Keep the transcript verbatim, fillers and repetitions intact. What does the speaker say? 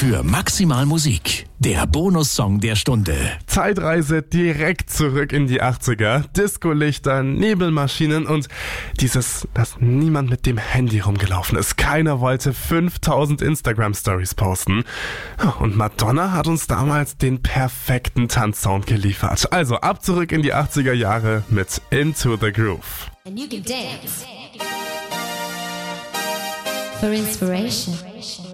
für Maximal Musik, der Bonussong der Stunde. Zeitreise direkt zurück in die achtziger. Discolichter, Nebelmaschinen und dieses, dass niemand mit dem Handy rumgelaufen ist. Keiner wollte fünftausend Instagram-Stories posten. Und Madonna hat uns damals den perfekten Tanzsound geliefert. Also ab zurück in die achtziger Jahre mit Into the Groove. And you can dance for inspiration.